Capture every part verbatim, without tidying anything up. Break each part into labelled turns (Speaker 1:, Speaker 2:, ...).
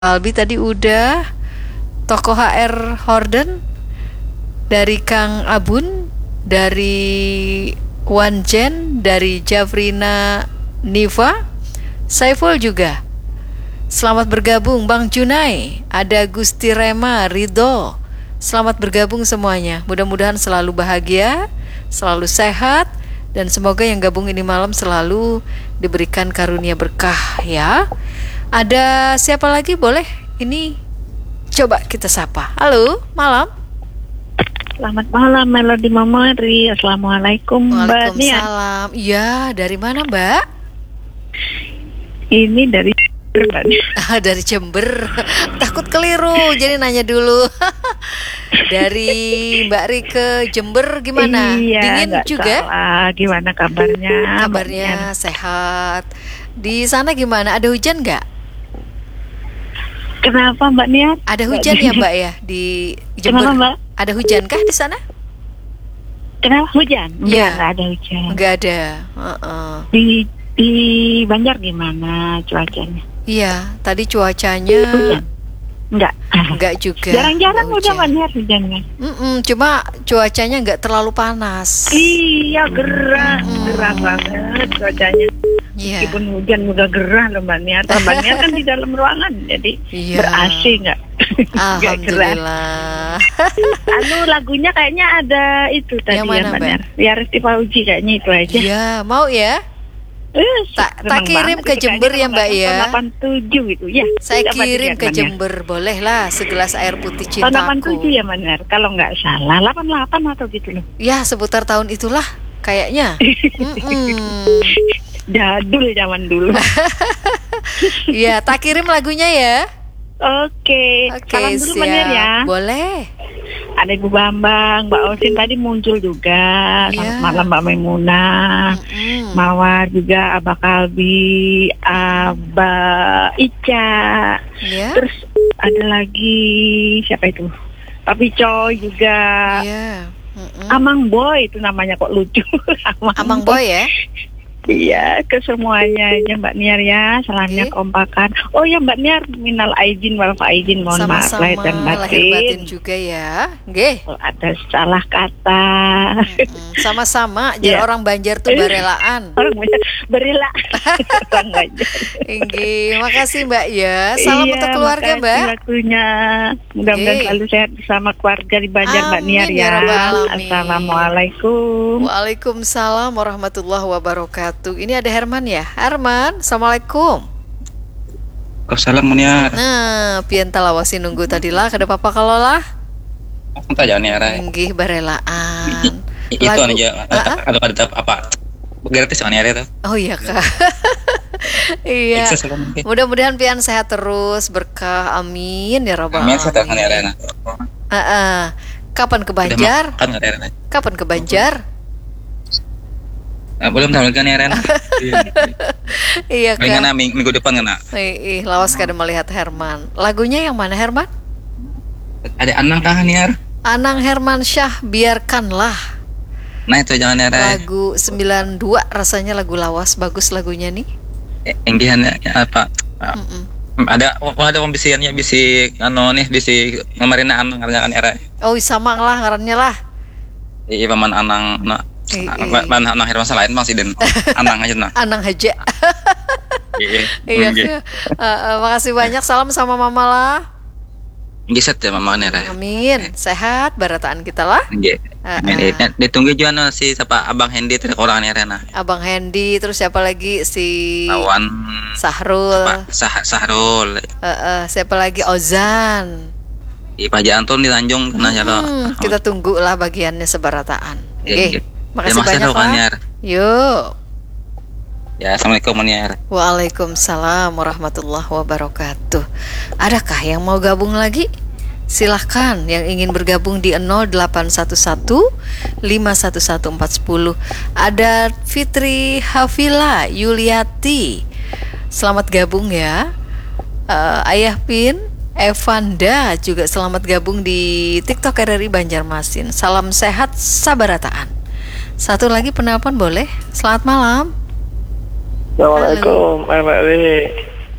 Speaker 1: Albi tadi udah, Toko H R Horden, dari Kang Abun, dari Wanjen, dari Jafrina Niva, Saiful juga. Selamat bergabung Bang Junai, ada Gusti Rema, Ridho. Selamat bergabung semuanya. Mudah-mudahan selalu bahagia, selalu sehat, dan semoga yang gabung ini malam selalu diberikan karunia berkah ya. Ada siapa lagi boleh? Ini coba kita sapa. Halo, malam.
Speaker 2: Selamat malam Melody Mamari. Assalamualaikum Mbak Nia.
Speaker 1: Waalaikumsalam. Iya, dari mana Mbak?
Speaker 2: Ini dari
Speaker 1: Ah, dari Jember. Takut keliru, jadi nanya dulu. Dari Mbak Rike Jember gimana?
Speaker 2: Iya,
Speaker 1: Dingin juga?
Speaker 2: Salah. Gimana kabarnya?
Speaker 1: Kabarnya sehat. Di sana gimana? Ada hujan nggak?
Speaker 2: Kenapa Mbak Nia?
Speaker 1: Ada hujan ya Mbak ya di Jember?
Speaker 2: Kenapa Mbak?
Speaker 1: Ada hujan kah di sana?
Speaker 2: Kenapa hujan?
Speaker 1: Iya.
Speaker 2: Nggak ada hujan.
Speaker 1: Nggak ada. Uh-uh.
Speaker 2: Di di Banjar gimana cuacanya?
Speaker 1: Iya, tadi cuacanya
Speaker 2: Hujan? Nggak.
Speaker 1: nggak juga.
Speaker 2: Jarang-jarang
Speaker 1: nggak
Speaker 2: udah
Speaker 1: hujan.
Speaker 2: Banjar hujannya.
Speaker 1: Mm-mm, cuma cuacanya nggak terlalu panas.
Speaker 2: Iya, gerah,
Speaker 1: Hmm.
Speaker 2: gerah banget cuacanya.
Speaker 1: Iya.
Speaker 2: Meskipun hujan juga gerah loh Mbak Nia. Mbak Nia kan di dalam ruangan, jadi
Speaker 1: Iya.
Speaker 2: ber-A C nggak? Nggak gerah.
Speaker 1: Alhamdulillah.
Speaker 2: Anu lagunya kayaknya ada itu tadi
Speaker 1: Yang mana,
Speaker 2: ya
Speaker 1: Mbak?
Speaker 2: benar. Ya Resti Fauzi kayaknya itu aja.
Speaker 1: Iya, mau ya?
Speaker 2: Eh,
Speaker 1: Tak-
Speaker 2: seneng
Speaker 1: tak kirim
Speaker 2: banget
Speaker 1: ke
Speaker 2: itu
Speaker 1: Jember
Speaker 2: kayaknya
Speaker 1: ya, Mbak,
Speaker 2: tahun
Speaker 1: ya?
Speaker 2: delapan tujuh itu ya.
Speaker 1: Saya
Speaker 2: Dapat
Speaker 1: kirim
Speaker 2: ya,
Speaker 1: ke
Speaker 2: Mbak Nia?
Speaker 1: Jember, boleh lah segelas air putih
Speaker 2: Tahun delapan tujuh
Speaker 1: cintaku.
Speaker 2: ya benar. Kalau nggak salah delapan delapan atau gitu loh.
Speaker 1: Ya, seputar tahun itulah kayaknya. Mm-mm.
Speaker 2: Jadul zaman dulu.
Speaker 1: Iya, tak kirim lagunya ya.
Speaker 2: Oke.
Speaker 1: Oke,
Speaker 2: Salam dulu Mbak Nia ya.
Speaker 1: siap. Boleh.
Speaker 2: Ada Ibu Bambang, Mbak Osin tadi muncul juga.
Speaker 1: Iya.
Speaker 2: Selamat malam Mbak Maimunah.
Speaker 1: Mm-mm.
Speaker 2: Mawar juga, Abah Kalbi, Abah Ica.
Speaker 1: Ya.
Speaker 2: Terus ada lagi siapa itu? Papi Coy juga.
Speaker 1: Iya. Mm-mm.
Speaker 2: Amang Boy itu namanya kok lucu. Amang,
Speaker 1: Amang Boy ya.
Speaker 2: Iya, ke semuanya aja Mbak Niar ya. Salamnya
Speaker 1: Oke.
Speaker 2: kompakan. Oh ya Mbak Niar, minal aijin wal faizin, mohon maaf lahir
Speaker 1: Sama-sama
Speaker 2: dan
Speaker 1: lahir batin
Speaker 2: batin.
Speaker 1: juga ya. Nggih.
Speaker 2: Kalau ada salah kata.
Speaker 1: Mm, sama-sama, jadi
Speaker 2: Iya.
Speaker 1: orang Banjar tuh barelaan.
Speaker 2: Orang banyak berila. Orang Banjar.
Speaker 1: Inggih, makasih Mbak ya. Salam
Speaker 2: Iya,
Speaker 1: untuk keluarga
Speaker 2: makasih
Speaker 1: Mbak.
Speaker 2: waktunya. Mudah-mudahan
Speaker 1: Oke.
Speaker 2: selalu sehat bersama keluarga di Banjar Mbak
Speaker 1: Amin,
Speaker 2: Niar
Speaker 1: ya
Speaker 2: ya.
Speaker 1: Rabbal Alamin.
Speaker 2: Assalamualaikum.
Speaker 1: Waalaikumsalam warahmatullahi wabarakatuh. Ini ada Herman ya. Herman, assalamualaikum.
Speaker 3: Assalamualaikum Muniar.
Speaker 1: Nah, pian talawasi nunggu tadi lah. Kada apa-apa kalau lah.
Speaker 3: Entah jangan ya Ray.
Speaker 1: Inggih barelaan.
Speaker 3: Itu
Speaker 1: Lagu-
Speaker 3: aja.
Speaker 1: Ah, ah.
Speaker 3: Ada ada apa? Gratis kan ya itu.
Speaker 1: Oh iya kak. Iya.
Speaker 3: Sukses lah mungkin.
Speaker 1: Mudah-mudahan pian sehat terus, berkah, amin ya rabbal
Speaker 3: Amin saya kan ya
Speaker 1: alamin.
Speaker 3: Ray.
Speaker 1: Ah, ah. Kapan ke Banjar?
Speaker 3: Kan ya Ray.
Speaker 1: Kapan ke Banjar?
Speaker 3: Ah, belum tahu kan ya Ray.
Speaker 1: Iya
Speaker 3: Paling
Speaker 1: kak.
Speaker 3: kena ming- minggu depan kena.
Speaker 1: Ih, ih, lawas kada melihat Herman. Lagunya yang mana Herman?
Speaker 3: Ada Anang kan ya.
Speaker 1: Anang Herman Syah, biarkanlah.
Speaker 3: Nah itu jangan ya Ray.
Speaker 1: Lagu sembilan dua rasanya lagu lawas, bagus lagunya nih.
Speaker 3: Enggihan ya apa? Ah,
Speaker 1: Mm-mm.
Speaker 3: Ada oh, ada pembisiannya bisi anu nih bisi ngamarina Anang karena kan ya Ray.
Speaker 1: Oh sama lah ngarannya lah.
Speaker 3: Iya paman Anang na
Speaker 1: Eh, eh.
Speaker 3: Pan Anang Herman lain Bang Siden. Anang aja nah.
Speaker 1: Anang Haja.
Speaker 3: Iya.
Speaker 1: Iya.
Speaker 3: Nggih.
Speaker 1: Kak. Eh, eh, makasih banyak, salam sama mama lah.
Speaker 3: Nggih set ya mama ya Ray.
Speaker 1: Amin, sehat barataan kita lah.
Speaker 3: Nggih.
Speaker 1: Ah,
Speaker 3: Ini
Speaker 1: ah.
Speaker 3: ditunggu juga no, si siapa Abang Hendy itu orang ya Rena.
Speaker 1: Abang Hendy, terus siapa lagi si
Speaker 3: Lawan
Speaker 1: Sahrul,
Speaker 3: Pak Sah Sahrul.
Speaker 1: Eh, eh, siapa lagi Ozan.
Speaker 3: Di Paja Anton di Tanjung nah ya lo.
Speaker 1: Hmm, kita tunggu lah bagiannya sebarataan.
Speaker 3: Iya,
Speaker 1: Oke,
Speaker 3: iya.
Speaker 1: makasih
Speaker 3: Terima kasih
Speaker 1: banyak
Speaker 3: loh,
Speaker 1: Pak.
Speaker 3: Kanyar.
Speaker 1: Yuk.
Speaker 3: Ya, assalamualaikum Maniar.
Speaker 1: Waalaikumsalam warahmatullahi wabarakatuh. Adakah yang mau gabung lagi? Silahkan yang ingin bergabung di nol delapan satu satu lima satu satu empat satu nol. Ada Fitri Hafila Yuliati. Selamat gabung ya. Eh, Ayah Pin Evanda juga selamat gabung di TikTok R R I Banjarmasin. Salam sehat sabarataan. Satu lagi penelpon boleh? Selamat malam.
Speaker 4: Assalamualaikum, Mbak Ri.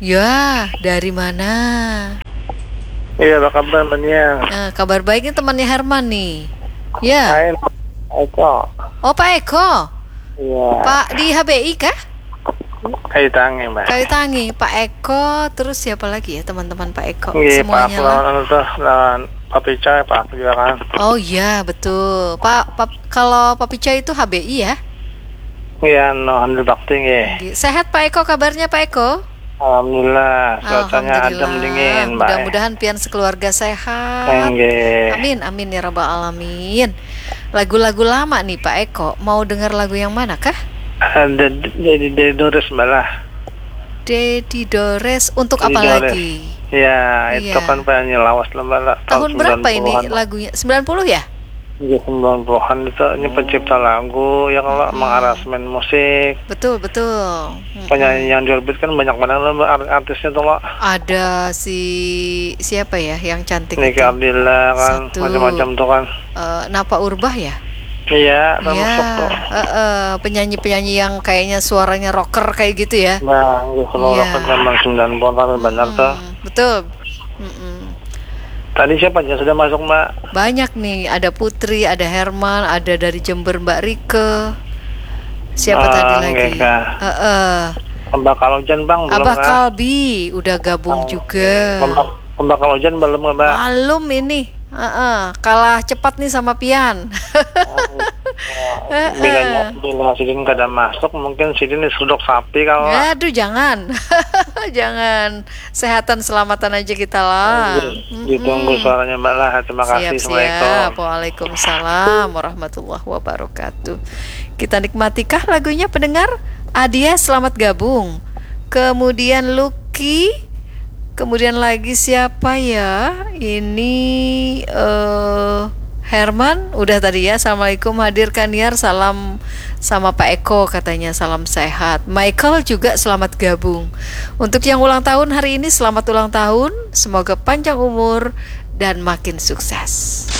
Speaker 1: Ya, dari mana?
Speaker 4: Iya, apa kabar Mania?
Speaker 1: Nah, kabar baik ini temannya Herman nih. Ya.
Speaker 4: Hai, Eko.
Speaker 1: Oh, Pak Eko.
Speaker 4: Iya.
Speaker 1: Pak di H B I kah?
Speaker 4: Hai tangi, Mbak.
Speaker 1: Kali Tangi, Pak Eko, terus siapa lagi ya teman-teman Pak Eko?
Speaker 4: Iya, Pak
Speaker 1: Semuanya lah.
Speaker 4: lawan tuh lawan Pak Pica, Pak juga kan.
Speaker 1: Oh iya, betul. Pak, Pak kalau Pak Pica itu H B I ya?
Speaker 4: Iya, no handel bakti nggih.
Speaker 1: Sehat Pak Eko, kabarnya Pak Eko?
Speaker 4: Alhamdulillah, cuacanya adem dingin, Mbak.
Speaker 1: Mudah-mudahan pian sekeluarga sehat.
Speaker 4: Nggih.
Speaker 1: Amin, amin ya rabbal alamin. Lagu-lagu lama nih Pak Eko, mau dengar lagu yang mana kah?
Speaker 4: Ada jadi dari Doris malah.
Speaker 1: Dedi Dores untuk
Speaker 4: Dedi
Speaker 1: apa
Speaker 4: Dores.
Speaker 1: lagi?
Speaker 4: Ya, itu
Speaker 1: Iya.
Speaker 4: kan penyanyi lawas lembala
Speaker 1: Tahun berapa ini lagunya? sembilan puluh ya?
Speaker 4: Iya, sembilan puluhan itu ini pencipta lagu yang hmm. mengarasmen musik.
Speaker 1: Betul, betul. Mm-mm.
Speaker 4: Penyanyi yang jual beat kan banyak banget loh artisnya tuh loh.
Speaker 1: Ada si siapa ya yang cantik
Speaker 4: Niki
Speaker 1: itu?
Speaker 4: Abdillah kan,
Speaker 1: Satu.
Speaker 4: macam-macam tuh kan.
Speaker 1: Eh, Napa Urbah ya?
Speaker 4: Iya,
Speaker 1: Ya,
Speaker 4: termasuk tuh.
Speaker 1: eh, eh, penyanyi-penyanyi yang kayaknya suaranya rocker kayak gitu ya.
Speaker 4: Nah, kalau
Speaker 1: Iya.
Speaker 4: rock memang sembilan puluhan benar tuh.
Speaker 1: Hmm, betul. Mm-mm.
Speaker 4: Tadi siapa yang sudah masuk, Mbak?
Speaker 1: Banyak nih, ada Putri, ada Herman, ada dari Jember Mbak Rike. Siapa
Speaker 4: Ah,
Speaker 1: tadi lagi?
Speaker 4: enggak, Kak.
Speaker 1: Eh, eh.
Speaker 4: Mbak Kalojan, Bang, belum
Speaker 1: Abah
Speaker 4: Kak?
Speaker 1: Kalbi udah gabung juga.
Speaker 4: Mbak Mbak Kalojan belum, Mbak?
Speaker 1: Malum ini, Heeh, kalah cepat nih sama Pian.
Speaker 4: Bila bila Sidin nggak ada masuk, mungkin Sidin disuduk sapi kalau.
Speaker 1: Aduh, jangan, jangan. Sehatan selamatan aja kita lah.
Speaker 4: Ditunggu suaranya Mbak lah. Terima kasih.
Speaker 1: Siap,
Speaker 4: Assalamualaikum.
Speaker 1: siap. Waalaikumsalam warahmatullahi wabarakatuh. Kita nikmatikah lagunya pendengar? Adia selamat gabung. Kemudian Lucky. Kemudian lagi siapa ya? Ini eh Herman udah tadi ya. Assalamualaikum, hadir Kaniar, salam sama Pak Eko katanya, salam sehat. Michael juga selamat gabung. Untuk yang ulang tahun hari ini, selamat ulang tahun. Semoga panjang umur dan makin sukses.